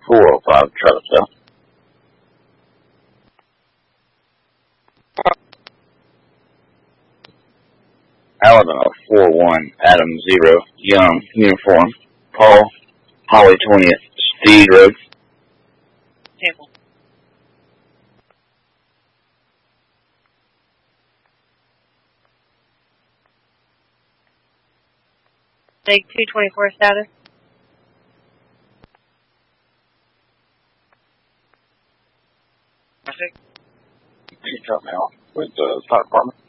405 Charlottesville. Alabama 41 Adam 0 Young Uniform Paul Holly 20th Steed Road. Table. Take 224 status. Can you drop me off with the fire department?